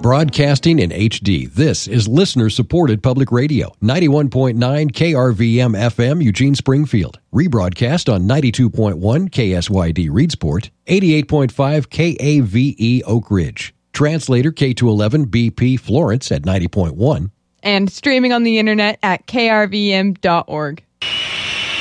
Broadcasting in HD, this is listener-supported public radio, 91.9 KRVM FM, Eugene, Springfield. Rebroadcast on 92.1 KSYD, Reedsport, 88.5 KAVE, Oak Ridge. Translator K211 BP, Florence at 90.1. And streaming on the internet at krvm.org.